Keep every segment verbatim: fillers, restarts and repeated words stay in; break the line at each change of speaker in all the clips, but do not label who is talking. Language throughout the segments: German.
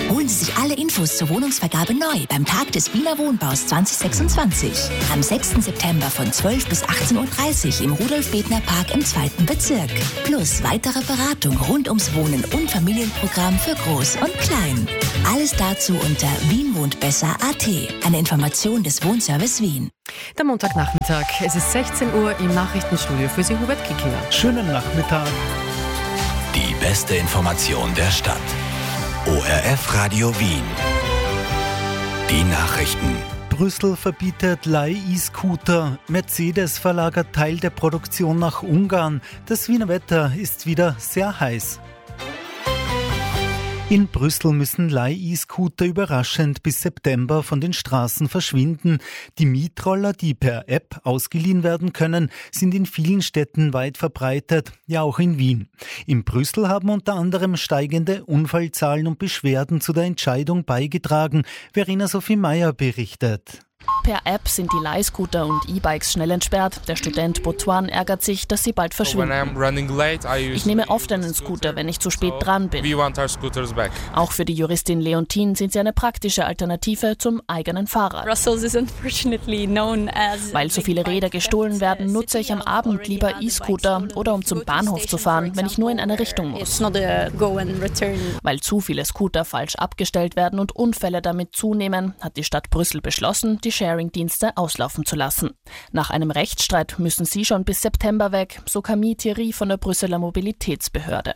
Holen Sie sich alle Infos zur Wohnungsvergabe neu beim Tag des Wiener Wohnbaus zwanzig sechsundzwanzig. Am sechsten September von zwölf bis achtzehn Uhr dreißig im Rudolf-Bedner-Park im zweiten Bezirk. Plus weitere Beratung rund ums Wohnen und Familienprogramm für Groß und Klein. Alles dazu unter wien wohnt besser punkt at. Eine Information des Wohnservice Wien.
Der Montagnachmittag. Es ist sechzehn Uhr im Nachrichtenstudio für Sie Hubert Kickinger.
Schönen Nachmittag.
Die beste Information der Stadt. O R F Radio Wien. Die Nachrichten.
Brüssel verbietet Leih-E-Scooter. Mercedes verlagert Teil der Produktion nach Ungarn. Das Wiener Wetter ist wieder sehr heiß. In Brüssel müssen Leih-E-Scooter überraschend bis September von den Straßen verschwinden. Die Mietroller, die per App ausgeliehen werden können, sind in vielen Städten weit verbreitet, ja auch in Wien. In Brüssel haben unter anderem steigende Unfallzahlen und Beschwerden zu der Entscheidung beigetragen. Verena Sophie Meyer berichtet.
Per App sind die Leihscooter und E-Bikes schnell entsperrt. Der Student Botuan ärgert sich, dass sie bald verschwinden. Ich nehme oft einen Scooter, wenn ich zu spät dran bin. Auch für die Juristin Leontin sind sie eine praktische Alternative zum eigenen Fahrrad. Weil so viele Räder gestohlen werden, nutze ich am Abend lieber E-Scooter oder um zum Bahnhof zu fahren, wenn ich nur in eine Richtung muss. Weil zu viele Scooter falsch abgestellt werden und Unfälle damit zunehmen, hat die Stadt Brüssel beschlossen, die Sharing-Dienste auslaufen zu lassen. Nach einem Rechtsstreit müssen sie schon bis September weg, so Camille Thierry von der Brüsseler Mobilitätsbehörde.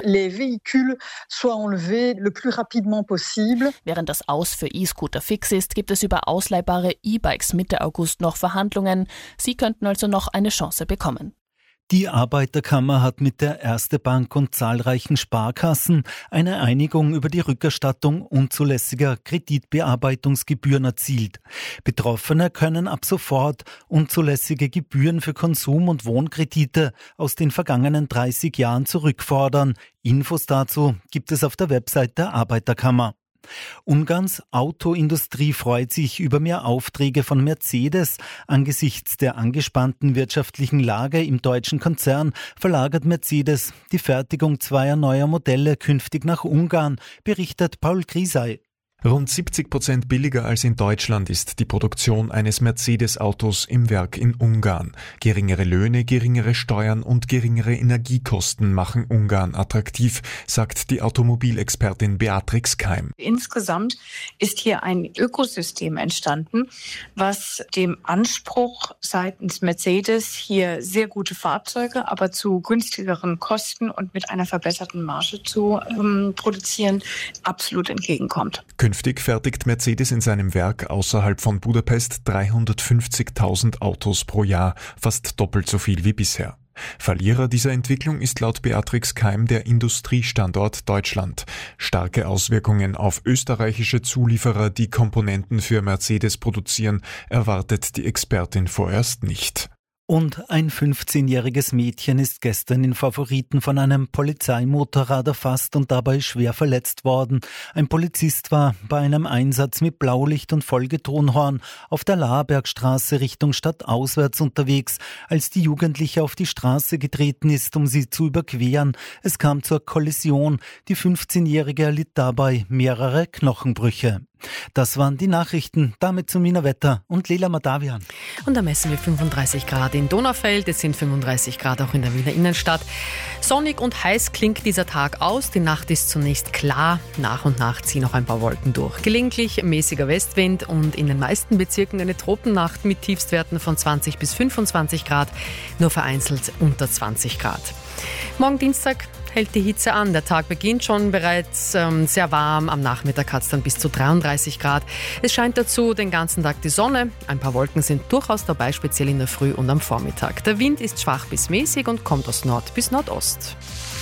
Während das Aus für E-Scooter fix ist, gibt es über ausleihbare E-Bikes Mitte August noch Verhandlungen. Sie könnten also noch eine Chance bekommen.
Die Arbeiterkammer hat mit der Erste Bank und zahlreichen Sparkassen eine Einigung über die Rückerstattung unzulässiger Kreditbearbeitungsgebühren erzielt. Betroffene können ab sofort unzulässige Gebühren für Konsum- und Wohnkredite aus den vergangenen dreißig Jahren zurückfordern. Infos dazu gibt es auf der Website der Arbeiterkammer. Ungarns Autoindustrie freut sich über mehr Aufträge von Mercedes. Angesichts der angespannten wirtschaftlichen Lage im deutschen Konzern verlagert Mercedes die Fertigung zweier neuer Modelle künftig nach Ungarn, berichtet Paul Grisey.
Rund siebzig Prozent billiger als in Deutschland ist die Produktion eines Mercedes-Autos im Werk in Ungarn. Geringere Löhne, geringere Steuern und geringere Energiekosten machen Ungarn attraktiv, sagt die Automobilexpertin Beatrix Keim.
Insgesamt ist hier ein Ökosystem entstanden, was dem Anspruch seitens Mercedes, hier sehr gute Fahrzeuge, aber zu günstigeren Kosten und mit einer verbesserten Marge zu ähm, produzieren, absolut entgegenkommt.
Künftig fertigt Mercedes in seinem Werk außerhalb von Budapest dreihundertfünfzigtausend Autos pro Jahr, fast doppelt so viel wie bisher. Verlierer dieser Entwicklung ist laut Beatrix Keim der Industriestandort Deutschland. Starke Auswirkungen auf österreichische Zulieferer, die Komponenten für Mercedes produzieren, erwartet die Expertin vorerst nicht.
Und ein fünfzehnjähriges Mädchen ist gestern in Favoriten von einem Polizeimotorrad erfasst und dabei schwer verletzt worden. Ein Polizist war bei einem Einsatz mit Blaulicht und Folgetonhorn auf der Laarbergstraße Richtung Stadt auswärts unterwegs, als die Jugendliche auf die Straße getreten ist, um sie zu überqueren. Es kam zur Kollision. Die fünfzehnjährige erlitt dabei mehrere Knochenbrüche. Das waren die Nachrichten, damit zum Wiener Wetter und Lela Madavian.
Und da messen wir fünfunddreißig Grad in Donaufeld, es sind fünfunddreißig Grad auch in der Wiener Innenstadt. Sonnig und heiß klingt dieser Tag aus, die Nacht ist zunächst klar, nach und nach ziehen noch ein paar Wolken durch. Gelegentlich mäßiger Westwind und in den meisten Bezirken eine Tropennacht mit Tiefstwerten von zwanzig bis fünfundzwanzig Grad, nur vereinzelt unter zwanzig Grad. Morgen Dienstag hält die Hitze an. Der Tag beginnt schon bereits ähm, sehr warm. Am Nachmittag hat es dann bis zu dreiunddreißig Grad. Es scheint dazu den ganzen Tag die Sonne. Ein paar Wolken sind durchaus dabei, speziell in der Früh und am Vormittag. Der Wind ist schwach bis mäßig und kommt aus Nord bis Nordost.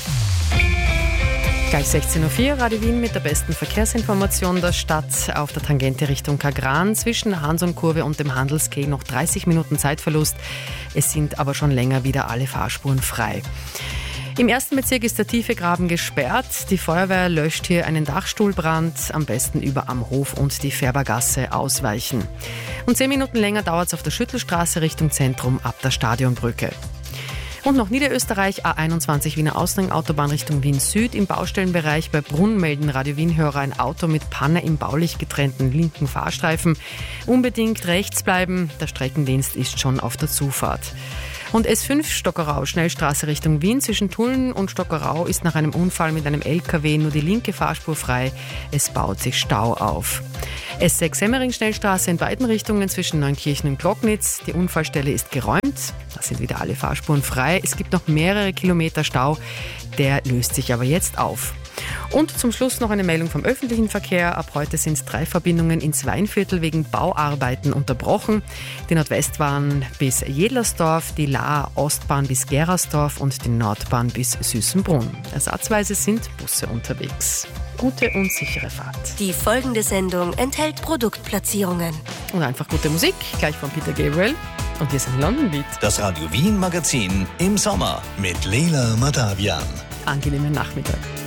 Gleich sechzehn Uhr vier, Radio Wien mit der besten Verkehrsinformation der Stadt auf der Tangente Richtung Kagran. Zwischen der Hansonkurve und dem Handelsquai noch dreißig Minuten Zeitverlust. Es sind aber schon länger wieder alle Fahrspuren frei. Im ersten Bezirk ist der tiefe Graben gesperrt. Die Feuerwehr löscht hier einen Dachstuhlbrand. Am besten über am Hof und die Färbergasse ausweichen. Und zehn Minuten länger dauert es auf der Schüttelstraße Richtung Zentrum ab der Stadionbrücke. Und noch Niederösterreich, A einundzwanzig Wiener Ausgang, Autobahn Richtung Wien Süd. Im Baustellenbereich bei Brunn melden Radio Wien-Hörer ein Auto mit Panne im baulich getrennten linken Fahrstreifen. Unbedingt rechts bleiben, der Streckendienst ist schon auf der Zufahrt. Und S fünf Stockerau, Schnellstraße Richtung Wien. Zwischen Tulln und Stockerau ist nach einem Unfall mit einem L K W nur die linke Fahrspur frei. Es baut sich Stau auf. S sechs Semmering Schnellstraße in beiden Richtungen zwischen Neunkirchen und Glocknitz. Die Unfallstelle ist geräumt. Da sind wieder alle Fahrspuren frei. Es gibt noch mehrere Kilometer Stau. Der löst sich aber jetzt auf. Und zum Schluss noch eine Meldung vom öffentlichen Verkehr. Ab heute sind drei Verbindungen ins Weinviertel wegen Bauarbeiten unterbrochen. Die Nordwestbahn bis Jedlersdorf, die Laer Ostbahn bis Gerersdorf und die Nordbahn bis Süßenbrunn. Ersatzweise sind Busse unterwegs. Gute und sichere Fahrt.
Die folgende Sendung enthält Produktplatzierungen.
Und einfach gute Musik, gleich von Peter Gabriel. Und wir sind London Beat.
Das Radio Wien Magazin im Sommer mit Leila Madavian.
Angenehmen Nachmittag.